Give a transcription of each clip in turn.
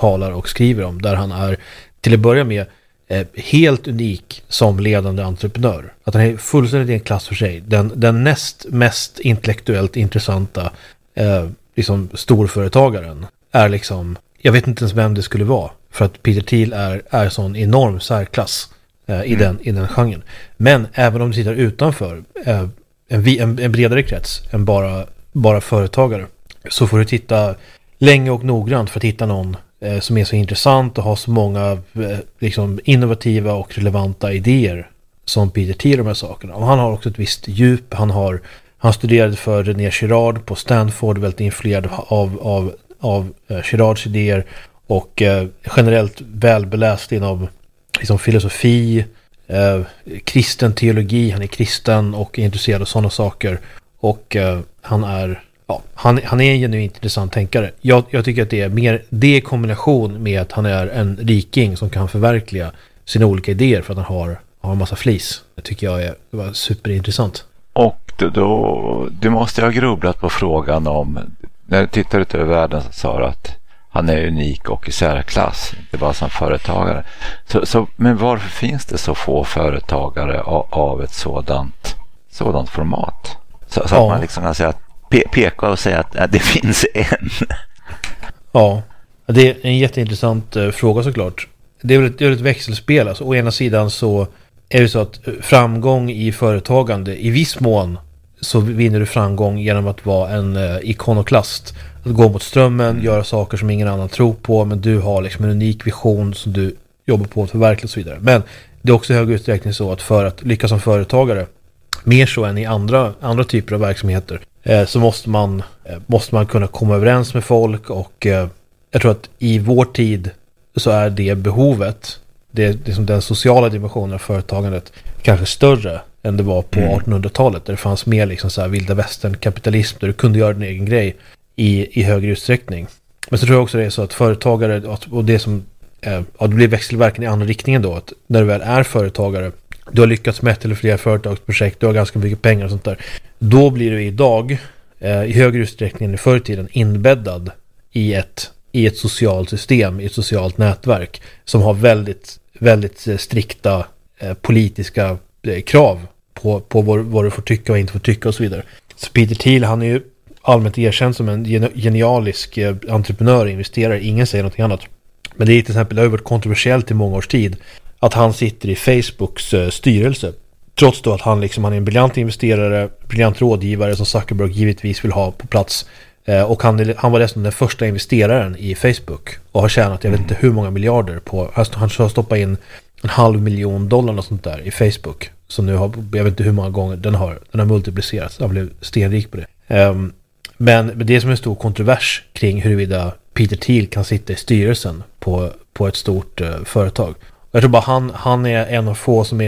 talar och skriver om, där han är till att börja med helt unik som ledande entreprenör. Att han är fullständigt i en klass för sig. Den näst mest intellektuellt intressanta liksom storföretagaren är liksom, jag vet inte ens vem det skulle vara, för att Peter Thiel är sån enorm särklass i den genren. Men även om du tittar utanför en bredare krets än bara företagare, så får du titta länge och noggrant för att hitta någon som är så intressant och har så många liksom innovativa och relevanta idéer som Peter Thiel, de här sakerna. Och han har också ett visst djup. Han studerade för René Girard på Stanford, väldigt influerad av Girards idéer, och generellt välbeläst inom liksom filosofi, kristen teologi. Han är kristen och är intresserad av sådana saker, och han är en genuint intressant tänkare. Jag tycker att det är mer det i kombination med att han är en riking som kan förverkliga sina olika idéer för att han har en massa flis. Det tycker jag var superintressant. Och då du måste ha grubblat på frågan om, när du tittar ut över världen, så sa du att han är unik och i särklass, inte bara som företagare. Men varför finns det så få företagare av ett sådant format? Så att man liksom kan säga att peka och säga att det finns en. Ja, det är en jätteintressant fråga såklart. Det är väl ett växelspel. Alltså, å ena sidan så är det så att framgång i företagande, i viss mån så vinner du framgång genom att vara en ikonoklast. Att gå mot strömmen, göra saker som ingen annan tror på, men du har liksom en unik vision som du jobbar på att förverkliga och så vidare. Men det är också i hög utsträckning så att för att lyckas som företagare, mer så än i andra typer av verksamheter, så måste man kunna komma överens med folk, och jag tror att i vår tid så är det behovet, det är liksom den sociala dimensionen av företagandet, kanske större än det var på 1800-talet, där det fanns mer liksom så här vilda västern kapitalism, där du kunde göra din egen grej i högre utsträckning. Men så tror jag också det är så att företagare, och det som det blir växelverkan i andra riktningen då, att när du väl är företagare, du har lyckats med ett eller flera företagsprojekt, du har ganska mycket pengar och sånt där, då blir du idag i högre utsträckning än i förr i tiden inbäddad i ett socialt system, i ett socialt nätverk som har väldigt, väldigt strikta politiska krav på vad du får tycka och inte får tycka och så vidare. Så Peter Thiel, han är ju allmänt erkänd som en genialisk entreprenör och investerare. Ingen säger något annat. Men det är till exempel över kontroversiellt i många års tid att han sitter i Facebooks styrelse. Trots då att han är en briljant investerare, briljant rådgivare som Zuckerberg givetvis vill ha på plats. Och han var dessutom den första investeraren i Facebook och har tjänat, jag vet inte hur många miljarder på, han har stoppat in $500 000 och sånt där i Facebook. Så nu har, jag vet inte hur många gånger den har multiplicerats. Han blev stenrik på det. Men det är som en stor kontrovers kring huruvida Peter Thiel kan sitta i styrelsen på ett stort företag. Jag tror bara han är en av få som är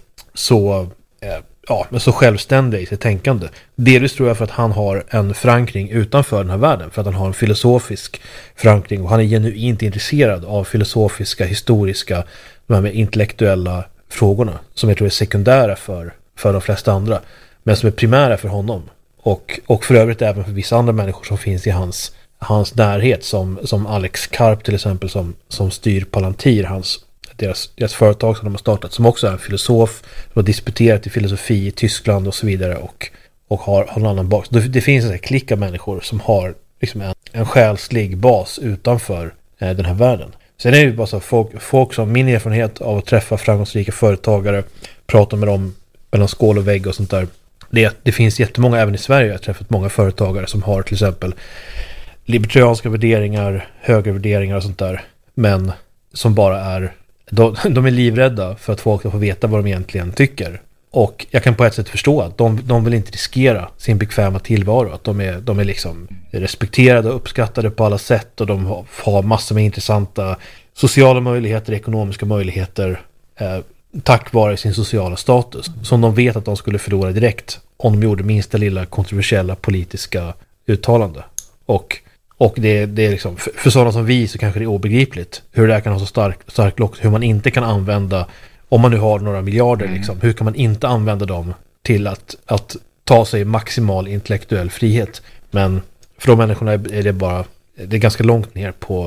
så självständig i sitt tänkande. Delvis tror jag för att han har en förankring utanför den här världen, för att han har en filosofisk förankring och han är genuint intresserad av filosofiska, historiska, de här med intellektuella frågorna som jag tror är sekundära för de flesta andra, men som är primära för honom och för övrigt även för vissa andra människor som finns i hans närhet, som Alex Karp till exempel, som styr Palantir, deras företag som de har startat, som också är en filosof, som har disputerat i filosofi i Tyskland och så vidare och har en annan bas. Det finns en klick av människor som har liksom en själslig bas utanför den här världen. Sen är det ju bara så folk som min erfarenhet av att träffa framgångsrika företagare, prata med dem mellan skål och vägg och sånt där. Det finns jättemånga även i Sverige. Jag har träffat många företagare som har till exempel libertarianska värderingar, högervärderingar och sånt där, men som bara är de är livrädda för att folk ska få veta vad de egentligen tycker. Och jag kan på ett sätt förstå att de vill inte riskera sin bekväma tillvaro. Att de är liksom respekterade och uppskattade på alla sätt, och de har massor med intressanta sociala möjligheter, ekonomiska möjligheter tack vare sin sociala status, som de vet att de skulle förlora direkt om de gjorde minsta lilla kontroversiella politiska uttalande. Och det är liksom, för sådana som vi så kanske det är obegripligt hur det här kan ha så stark lock, hur man inte kan använda, om man nu har några miljarder liksom, hur kan man inte använda dem till att ta sig maximal intellektuell frihet. Men för de människorna är det ganska långt ner på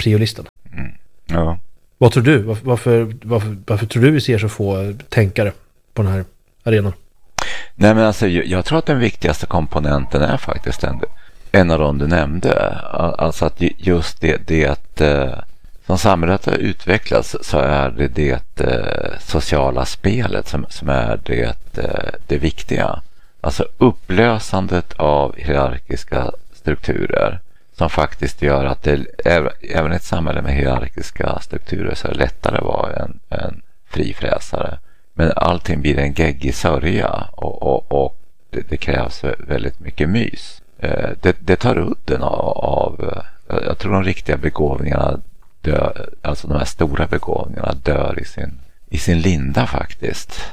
priolistan. Ja. Vad tror du? Varför tror du vi ser så få tänkare på den här arenan? Nej, men alltså, jag tror att den viktigaste komponenten är faktiskt en av dem du nämnde. Alltså att just det att som samhället har utvecklats så är det sociala spelet som är det viktiga. Alltså upplösandet av hierarkiska strukturer som faktiskt gör att det även ett samhälle med hierarkiska strukturer så är det lättare att vara en frifräsare. Men allting blir en geggig sörja och det krävs väldigt mycket mys. Det tar udden av jag tror de riktiga begåvningarna dör, alltså de här stora begåvningarna dör i sin linda faktiskt.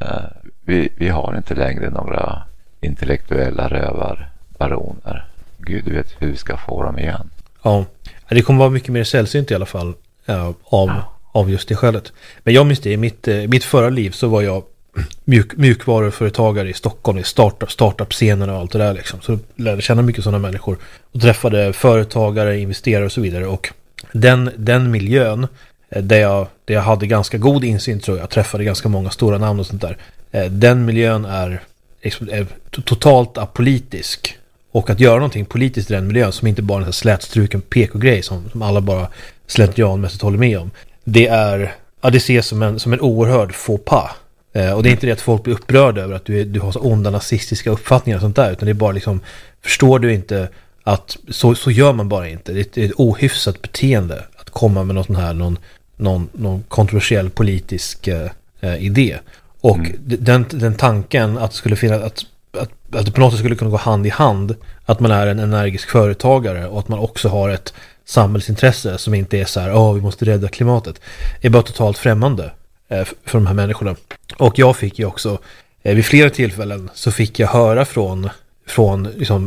Vi har inte längre några intellektuella rövarbaroner. Gud, du vet hur vi ska få dem igen. Ja, det kommer vara mycket mer sällsynt i alla fall av just det skälet. Men jag minns det, i mitt förra liv så var jag mjukvaruföretagare i Stockholm, i startup-scenerna och allt det där liksom. Så lärde känna mycket sådana människor och träffade företagare, investerare och så vidare. Och den miljön där jag hade ganska god insyn, tror jag träffade ganska många stora namn och sånt där. Den miljön är totalt apolitisk. Och att göra någonting politiskt i den miljön som inte bara är en slätstruken PK-grej som alla bara slentrianmässigt håller med om. Det ses som en oerhörd faux pas. Och det är inte det att folk blir upprörda över att du har så onda nazistiska uppfattningar och sånt där, utan det är bara liksom, förstår du inte att så gör man bara inte. Det är ett ohyfsat beteende att komma med någon kontroversiell politisk idé. Och den tanken att det skulle finnas att det på något sätt skulle kunna gå hand i hand, att man är en energisk företagare och att man också har ett samhällsintresse som inte är så här, vi måste rädda klimatet, är bara totalt främmande för de här människorna. Och jag fick ju också vid flera tillfällen så fick jag höra från liksom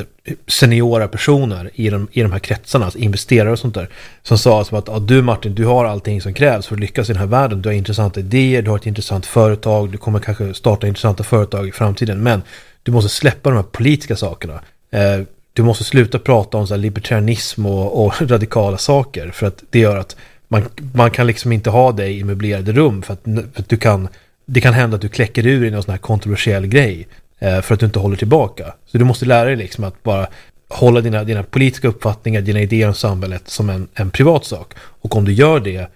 seniora personer i de här kretsarna, alltså investerare och sånt där, som sa alltså att du Martin, du har allting som krävs för att lyckas i den här världen. Du har intressanta idéer, du har ett intressant företag, du kommer kanske starta intressanta företag i framtiden, men du måste släppa de här politiska sakerna. Du måste sluta prata om så här libertarianism och radikala saker, för att det gör att man kan liksom inte ha dig i möblerade rum, för att det kan hända att du kläcker ur i någon sån här kontroversiell grej för att du inte håller tillbaka. Så du måste lära dig liksom att bara hålla dina politiska uppfattningar, dina idéer om samhället som en privat sak. Och om du gör det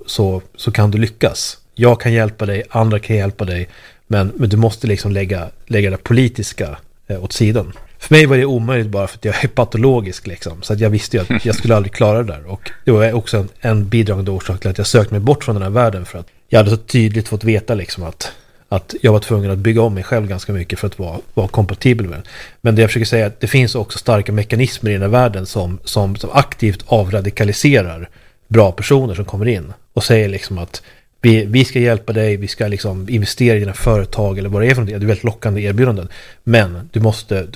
så kan du lyckas. Jag kan hjälpa dig, andra kan hjälpa dig, men du måste liksom lägga det politiska åt sidan. För mig var det omöjligt bara för att jag är patologisk liksom. Så att jag visste ju att jag skulle aldrig klara det där. Och det var också en bidragande orsak till att jag sökte mig bort från den här världen, för att jag hade så tydligt fått veta liksom att jag var tvungen att bygga om mig själv ganska mycket för att vara kompatibel med den. Men det jag försöker säga är att det finns också starka mekanismer i den här världen som aktivt avradikaliserar bra personer som kommer in och säger liksom att vi ska hjälpa dig, vi ska liksom investera i dina företag eller vad det är för någonting. Det är väldigt lockande erbjudanden. Men du måste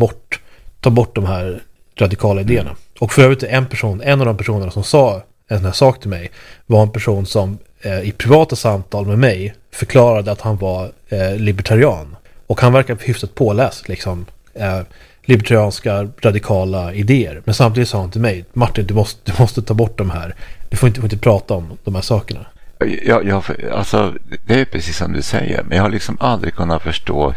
ta bort de här radikala idéerna. Och för övrigt en av de personerna som sa en sån här sak till mig var en person som i privata samtal med mig förklarade att han var libertarian. Och han verkar hyfsat påläst liksom, libertarianska radikala idéer. Men samtidigt sa han till mig, Martin, du måste ta bort de här. Du får inte prata om de här sakerna. Alltså, det är precis som du säger, men jag har liksom aldrig kunnat förstå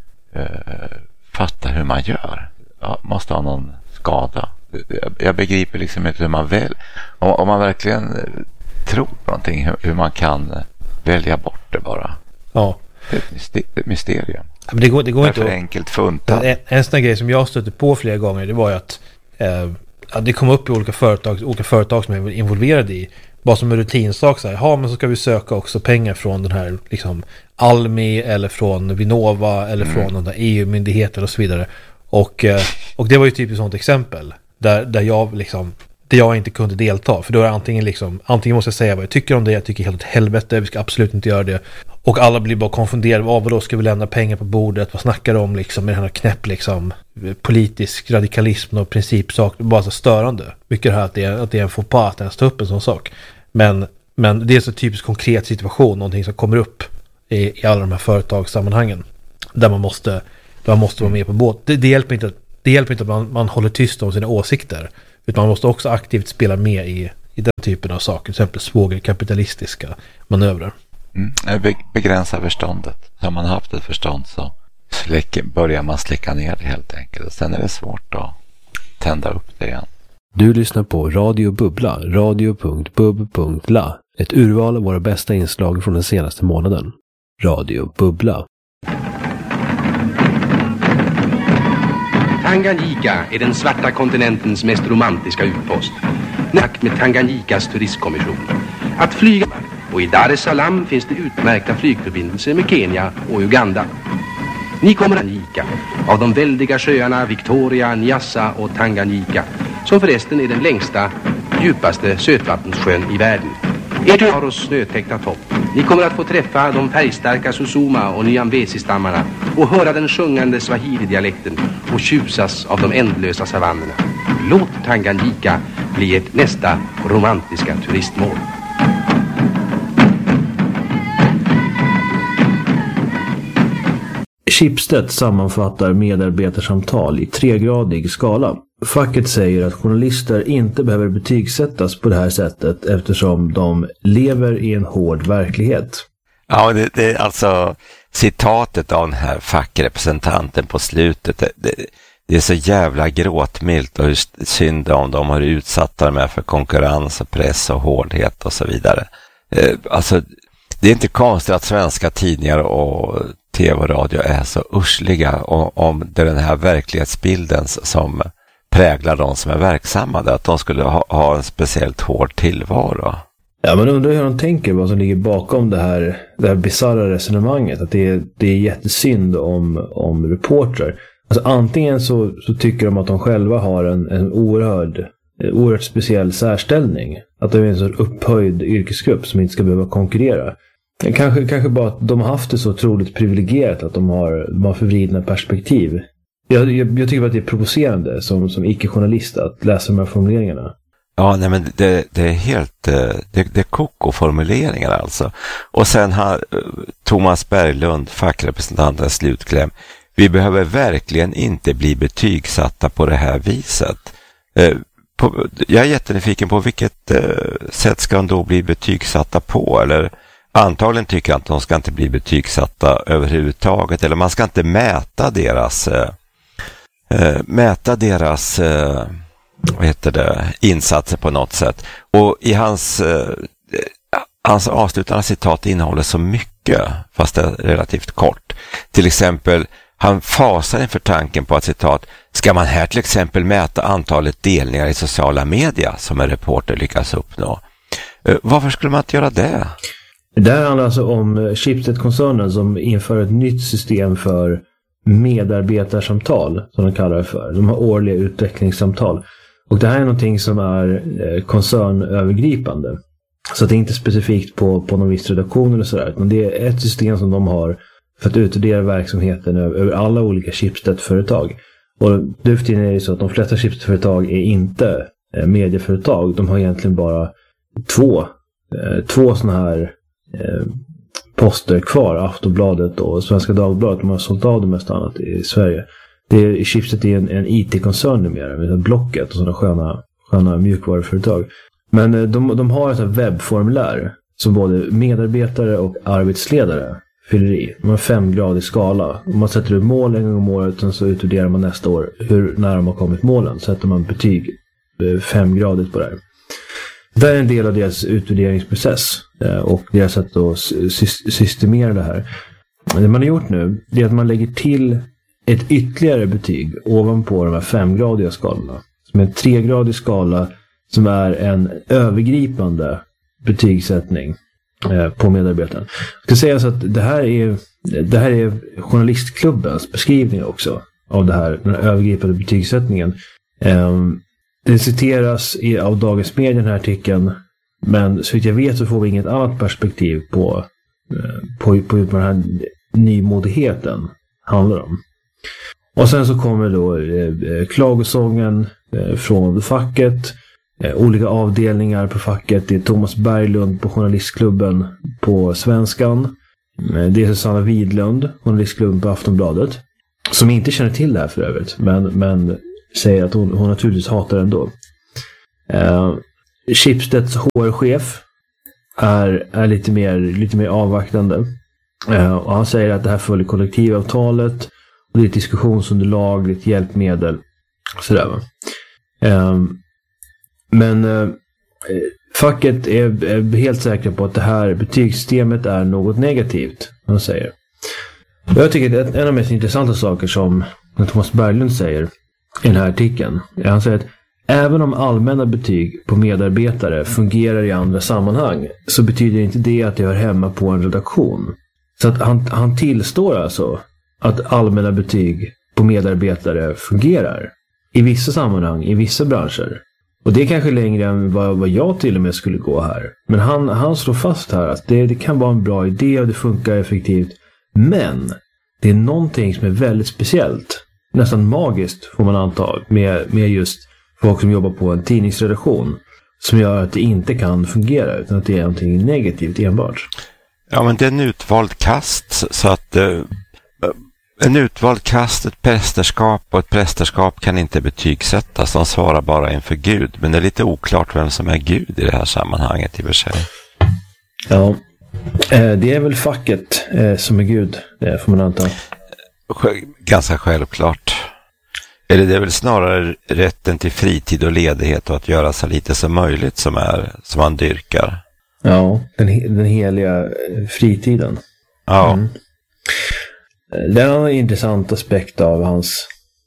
fatta hur man gör. Jag måste ha någon skada. Jag begriper liksom inte hur man om man verkligen tror på någonting, hur man kan välja bort det bara. Ja. Det är ett mysterium. Men det går inte för enkelt funtat. En sån grej som jag stötte på flera gånger, det var ju att det kom upp i olika företag som jag var involverad i, bara som en rutinsak så här, men så ska vi söka också pengar från den här liksom Almi eller från Vinnova eller från den där EU-myndigheten och så vidare. Och det var ju typ ett sånt exempel där jag inte kunde delta, för då är antingen måste jag säga vad jag tycker om det, jag tycker helt åt helvete, vi ska absolut inte göra det. Och alla blir bara konfunderade, vad då ska vi lämna pengar på bordet, vad snackar de liksom med den här knäpp liksom politisk radikalism och principsak, bara så störande. Mycket det här att det är en faux pas att ens ta upp en sån sak. Men det är så typiskt konkret situation, någonting som kommer upp i alla de här företagssammanhangen där man måste vara med på båt. Det hjälper inte att man håller tyst om sina åsikter, Utan man måste också aktivt spela med i den typen av saker. Till exempel svågerkapitalistiska manövrer. Begränsa förståndet. Har man haft ett förstånd så börjar man slicka ner det helt enkelt. Och sen är det svårt att tända upp det igen. Du lyssnar på Radio Bubbla, radio.bub.la. Ett urval av våra bästa inslag från den senaste månaden. Radio Bubbla. Tanganyika är den svarta kontinentens mest romantiska utpost. Nack med Tanganyikas turistkommission. Att flyga, och i Dar es Salaam finns det utmärkta flygförbindelser med Kenya och Uganda. Ni kommer att Tanganyika av de väldiga sjöarna Victoria, Nyassa och Tanganyika, som förresten är den längsta, djupaste sötvattenssjön i världen. Ert har oss snötäckta topp. Ni kommer att få träffa de färgstarka Susuma och Nyambesi-stammarna och höra den sjungande Swahili-dialekten och tjusas av de ändlösa savannerna. Låt Tanganyika bli ert nästa romantiska turistmål. Schibsted sammanfattar medarbetarsamtal i 3-gradig skala. Facket säger att journalister inte behöver betygsättas på det här sättet eftersom de lever i en hård verklighet. Ja, det är alltså citatet av den här fackrepresentanten på slutet. Det är så jävla gråtmilt och hur synd om de har utsatta med för konkurrens och press och hårdhet och så vidare. Alltså, det är inte konstigt att svenska tidningar och tv och radio är så ursliga om det är den här verklighetsbilden som präglar de som är verksamma, att de skulle ha en speciellt hård tillvaro. Ja, man undrar hur de tänker, vad som ligger bakom det här bizarra resonemanget, att det är jättesynd om reportrar. Alltså antingen så tycker de att de själva har en oerhört speciell särställning, att det är en så upphöjd yrkesgrupp som inte ska behöva konkurrera. Kanske bara att de har haft det så otroligt privilegierat att de har förvridna perspektiv. Jag tycker att det är provocerande som icke-journalist att läsa de här formuleringarna. Ja, nej, men det är helt det är koko-formuleringar alltså. Och sen har Thomas Berglund, fackrepresentanten, slutkläm. Vi behöver verkligen inte bli betygsatta på det här viset. Jag är jättenyfiken på vilket sätt ska de då bli betygsatta på, eller antagligen tycker att de ska inte bli betygsatta överhuvudtaget, eller man ska inte mäta deras insatser på något sätt. Och i hans avslutande citat innehåller så mycket, fast det är relativt kort. Till exempel, han fasar inför tanken på att citat, ska man här till exempel mäta antalet delningar i sociala medier som en reporter lyckas uppnå? Varför skulle man inte göra det? Det här handlar alltså om Schibsted-koncernen som inför ett nytt system för medarbetarsamtal, som de kallar det för. De har årliga utvecklingssamtal. Och det här är någonting som är koncernövergripande. Så det är inte specifikt på någon viss redaktion eller sådär. Men det är ett system som de har för att utvärdera verksamheten över alla olika Schibsted-företag. Och nu för tiden är det så att de flesta Schibsted-företag är inte medieföretag. De har egentligen bara två sådana här poster kvar, Aftonbladet och Svenska Dagbladet. De har sålt av det mest annat i Sverige. Schibsted är en IT-koncern numera med Blocket och sådana sköna mjukvaruföretag. Men de har ett webbformulär som både medarbetare och arbetsledare fyller i. De har 5-gradig skala. Om man sätter ut mål en gång om året och så utvärderar man nästa år hur nära de har kommit målen. Sätter man betyg 5-gradigt på det här. Det är en del av deras utvärderingsprocess och deras sätt att systemera det här. Det man har gjort nu är att man lägger till ett ytterligare betyg ovanpå de här 5-gradiga skalorna. Som är en 3-gradig skala som är en övergripande betygssättning på medarbetaren. Jag ska säga så att det här är journalistklubbens beskrivning också av den här övergripande betygssättningen. Det citeras av Dagens Media, den här artikeln, men så vitt jag vet så får vi inget annat perspektiv på den här nymodigheten handlar om. Och sen så kommer då klagosången från facket, olika avdelningar på facket. Det är Thomas Berglund på journalistklubben på Svenskan. Det är Susanna Widlund, journalistklubben på Aftonbladet, som inte känner till det här för övrigt, men säger att hon naturligtvis hatar ändå. Schibsteds HR-chef är lite mer avvaktande. Och han säger att det här följer kollektivavtalet och det är ett diskussionsunderlag, det är ett hjälpmedel. Sådär, va? Men facket är helt säkra på att det här betygssystemet är något negativt, han säger. Jag tycker att en av de mest intressanta saker som Thomas Berglund säger i den här artikeln, han säger att även om allmänna betyg på medarbetare fungerar i andra sammanhang så betyder inte det att det hör hemma på en redaktion. Så att han tillstår alltså att allmänna betyg på medarbetare fungerar i vissa sammanhang, i vissa branscher. Och det är kanske längre än vad jag till och med skulle gå här. Men han slår fast här att det kan vara en bra idé och det funkar effektivt. Men det är någonting som är väldigt speciellt. Nästan magiskt får man anta med just folk som jobbar på en tidningsredaktion. Som gör att det inte kan fungera utan att det är någonting negativt enbart. Ja, men det är en utvald kast så att en utvald kast, ett prästerskap och ett prästerskap kan inte betygsättas. De svarar bara inför Gud. Men det är lite oklart vem som är Gud i det här sammanhanget i och för sig. Ja, det är väl facket som är Gud, det får man anta. Ganska självklart. Eller det är väl snarare rätten till fritid och ledighet och att göra så lite som möjligt som man dyrkar. Ja, den heliga fritiden. Ja. Mm. Det är en intressant aspekt av hans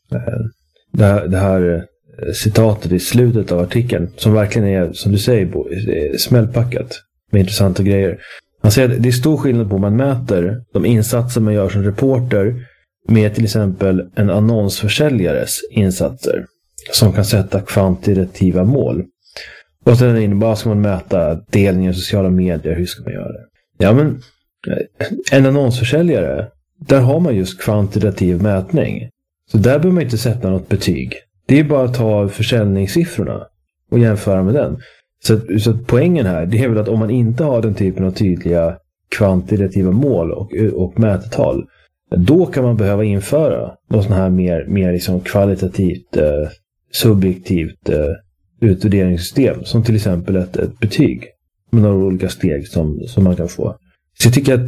det här citatet i slutet av artikeln som verkligen är, som du säger Bo, smällpackat med intressanta grejer. Han säger att det är stor skillnad på om man mäter de insatser man gör som reporter med till exempel en annonsförsäljares insatser som kan sätta kvantitativa mål. Och sen innebär ska man mäta delningar i sociala medier, hur ska man göra det? Ja, men en annonsförsäljare, där har man just kvantitativ mätning. Så där behöver man inte sätta något betyg. Det är bara att ta försäljningssiffrorna och jämföra med den. Så att poängen här, det är väl att om man inte har den typen av tydliga kvantitativa mål och mätetal, då kan man behöva införa något sån här mer liksom kvalitativt, subjektivt utvärderingssystem. Som till exempel ett betyg med några olika steg som man kan få. Så jag tycker att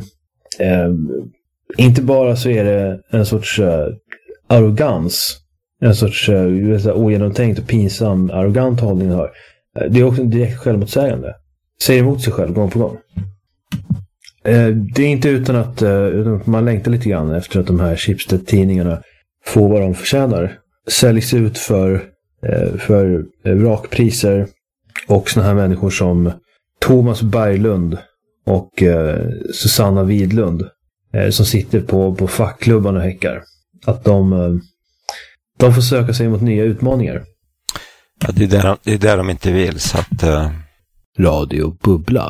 inte bara så är det en sorts arrogans, en sorts ogenomtänkt och pinsam arrogant hållning har. Det är också en direkt självmotsägande. Säger emot sig själv gång på gång. Det är inte utan att man längtar lite grann efter att de här Schibsted-tidningarna får vad de förtjänar. Säljs ut för vrakpriser och såna här människor som Thomas Berglund och Susanna Widlund som sitter på fackklubban och häckar. Att de får söka sig mot nya utmaningar. Ja, det är där de inte vill, så att... Radio Bubbla.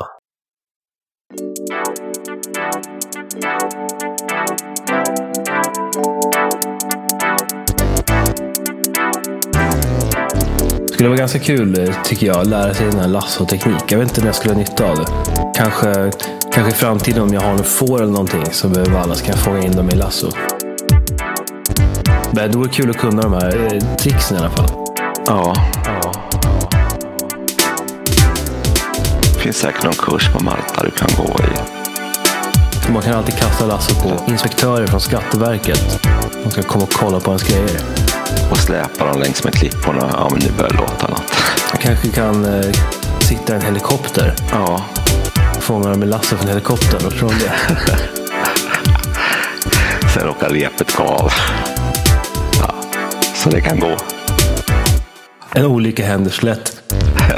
Det skulle vara ganska kul, tycker jag, att lära sig den här lasso-teknik. Jag vet inte om jag skulle ha nytta av det. Kanske i framtiden om jag har en får eller någonting så behöver alla ska fånga in dem i lasso. Men det vore kul att kunna de här tricksen i alla fall. Ja. Det finns säkert någon kurs på Malta du kan gå i. Man kan alltid kasta lasso på inspektörer från Skatteverket. De ska komma och kolla på ens grejer. Och släpa dem längs med klipporna. Ja, men nu börjar det låta något. Man kanske kan sitta i en helikopter. Ja. Fånga dem med lasso från helikoptern och från det. Sen råkar repet gå av. Ja. Så det kan gå. En olycka händer så lätt.